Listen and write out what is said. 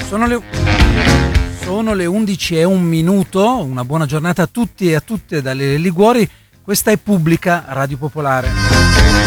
Sono le 11:01. Una buona giornata a tutti e a tutte dalle Liguori. Questa è Pubblica Radio Popolare.